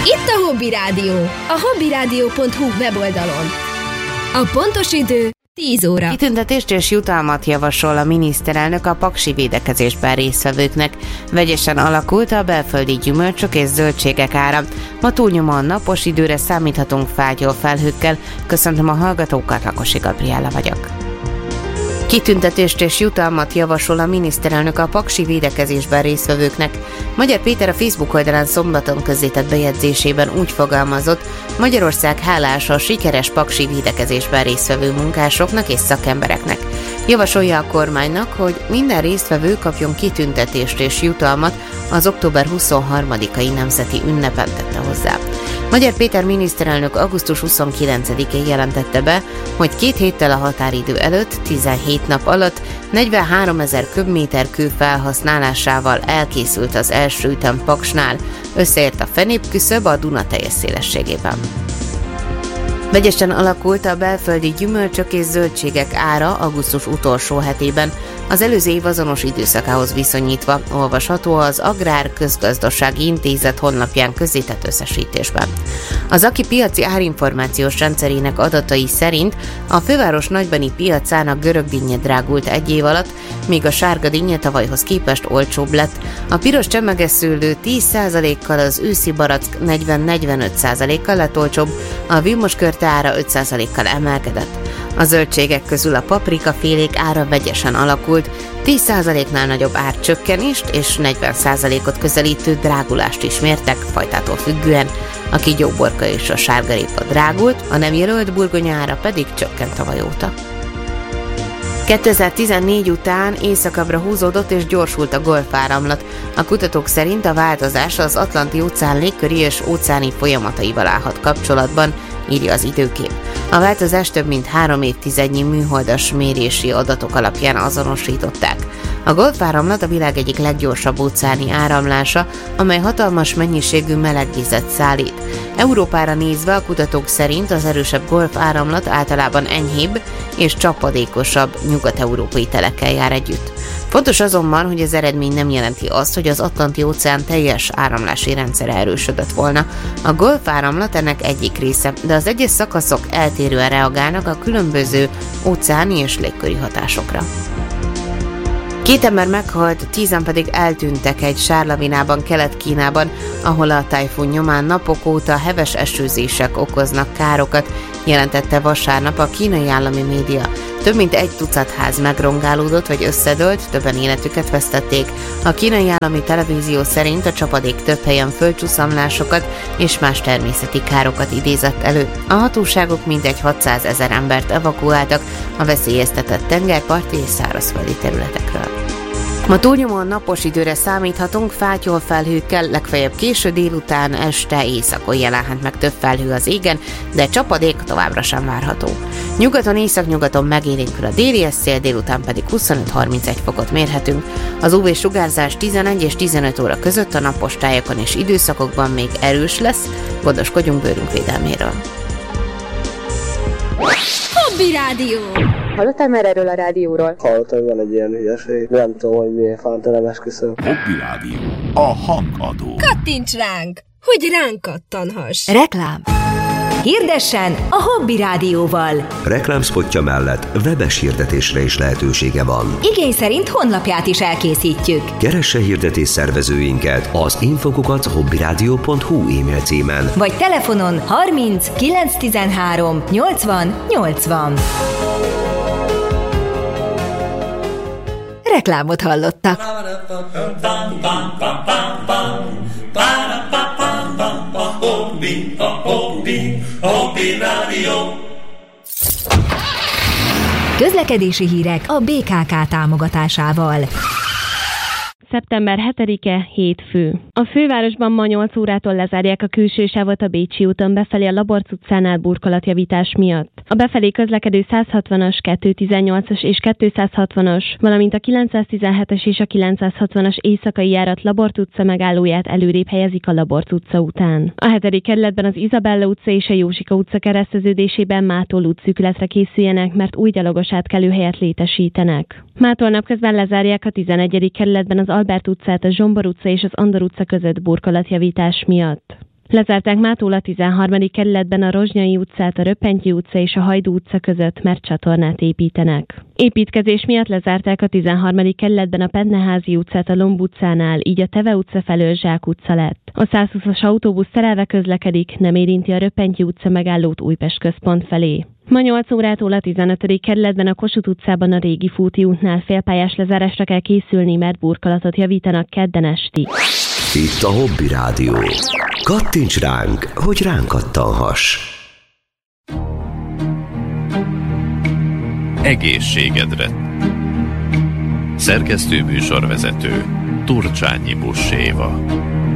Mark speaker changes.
Speaker 1: Itt a Hobby Rádió, a hobbyradio.hu weboldalon. A pontos idő 10 óra.
Speaker 2: Kitüntetést és jutalmat javasol a miniszterelnök a paksi védekezésben résztvevőknek. Vegyesen alakult a belföldi gyümölcsök és zöldségek ára. Ma túlnyomóan napos időre számíthatunk fátyol felhőkkel. Köszöntöm a hallgatókat, Lakosi Gabriella vagyok. Kitüntetést és jutalmat javasol a miniszterelnök a paksi védekezésben résztvevőknek. Magyar Péter a Facebook oldalán szombaton közzétett bejegyzésében úgy fogalmazott, Magyarország hálás a sikeres paksi védekezésben résztvevő munkásoknak és szakembereknek. Javasolja a kormánynak, hogy minden résztvevő kapjon kitüntetést és jutalmat az október 23-ai nemzeti ünnepen, tette hozzá. Magyar Péter miniszterelnök augusztus 29-én jelentette be, hogy 2 héttel a határidő előtt 17 nap alatt 43 000 köbméter kő felhasználásával elkészült az első ütem Paksnál, összeért a fenépküszöb a Duna teljes szélességében. Vegyesen alakult a belföldi gyümölcsök és zöldségek ára augusztus utolsó hetében, az előző év azonos időszakához viszonyítva, olvasható az Agrár Közgazdasági Intézet honlapján közzétett összesítésben. Az AKI piaci árinformációs rendszerének adatai szerint a főváros nagybani piacán a görög dinnye drágult egy év alatt, míg a sárga dinnye tavalyhoz képest olcsóbb lett. A piros csemegeszőlő 10%-kal, az őszi barack 40-45%-kal lett olcsóbb, a vilmoskörte ára 5%-kal emelkedett. A zöldségek közül a paprikafélék ára vegyesen alakult, 10%-nál nagyobb árcsökkenést és 40%-ot közelítő drágulást is mértek fajtától függően. A kígyóborka és a sárgarépa drágult, a nem jelölt burgonya ára pedig csökkent tavaly óta. 2014 után északabbra húzódott és gyorsult a golfáramlat. A kutatók szerint a változás az Atlanti-óceán légköri és óceáni folyamataival állhat kapcsolatban, írja az Időkép. A változást több mint 3 évtizednyi műholdas mérési adatok alapján azonosították. A golfáramlat a világ egyik leggyorsabb óceáni áramlása, amely hatalmas mennyiségű melegvizet szállít. Európára nézve a kutatók szerint az erősebb golfáramlat általában enyhébb és csapadékosabb nyugat-európai telekkel jár együtt. Fontos azonban, hogy az eredmény nem jelenti azt, hogy az Atlanti-óceán teljes áramlási rendszere erősödött volna. A golfáramlat ennek egyik része, de az egyes szakaszok eltérően reagálnak a különböző óceáni és légköri hatásokra. 2 ember meghalt, 10-en pedig eltűntek egy sárlavinában Kelet-Kínában, ahol a tajfun nyomán napok óta heves esőzések okoznak károkat, jelentette vasárnap a kínai állami média. Több mint 1 tucat ház megrongálódott vagy összedőlt, többen életüket vesztették. A kínai állami televízió szerint a csapadék több helyen földcsúszamlásokat és más természeti károkat idézett elő. A hatóságok mintegy 600 000 embert evakuáltak a veszélyeztetett tengerparti és szárazföldi területekről. Ma túlnyomóan napos időre számíthatunk, fátyol felhőkkel, legfeljebb késő délután, este, éjszakon jelenhet meg több felhő az égen, de csapadék továbbra sem várható. Nyugaton, északnyugaton megélénkül a déli szél, délután pedig 25-31 fokot mérhetünk. Az UV-sugárzás 11 és 15 óra között a napos tájakon és időszakokban még erős lesz, gondoskodjunk bőrünk védelméről.
Speaker 1: Hobby Rádió.
Speaker 3: Hallottál már erről a rádióról?
Speaker 4: Hallottam, van egy ilyen hülyeség. Nem tudom, hogy milyen fánta esküszöm.
Speaker 5: Hobby Rádió. A hangadó.
Speaker 1: Kattints ránk, hogy ránk kattanhass.
Speaker 6: Reklám. Hirdessen a Hobby Rádióval.
Speaker 7: Reklámszpotja mellett webes hirdetésre is lehetősége van.
Speaker 6: Igény szerint honlapját is elkészítjük.
Speaker 7: Keresse hirdetés szervezőinket az info@hobbyradio.hu e-mail címen.
Speaker 6: Vagy telefonon 30 913 80 80. Reklámot hallottak. Közlekedési hírek a BKK támogatásával.
Speaker 8: Szeptember 7-e, hétfő. A fővárosban ma 8 órától lezárják a külső sávot a Bécsi úton befelé a Laborc utcánál burkolatjavítás miatt. A befelé közlekedő 160-as, 218-as és 260-as, valamint a 917-es és a 960-as éjszakai járat Laborc utca megállóját előrébb helyezik a Laborc utca után. A 7. kerületben az Izabella utca és a Józsika utca kereszteződésében mától útszűkületre készüljenek, mert új gyalogos átkelőhelyet létesítenek. Mától napközben lezárják a 11. kerületben az Albert utcát, a Zsombor utca és az Andor utca között burkolatjavítás miatt. Lezárták mától a 13. kerületben a Rozsnyai utcát, a Röppentyű utca és a Hajdú utca között, mert csatornát építenek. Építkezés miatt lezárták a 13. kerületben a Pentneházi utcát a Lomb utcánál, így a Teve utca felől Zsák utca lett. A 120-as autóbusz szerelve közlekedik, nem érinti a Röppentyű utca megállót Újpest központ felé. Ma 8 órától a 15. kerületben a Kossuth utcában a Régi Fúti útnál félpályás lezárásra kell készülni, mert burkolatot javítanak kedden esti.
Speaker 7: Itt a Hobby Rádió. Kattints ránk, hogy ránk kattanhass.
Speaker 5: Egészségedre. Szerkesztő műsorvezető Turcsányi Buss Éva.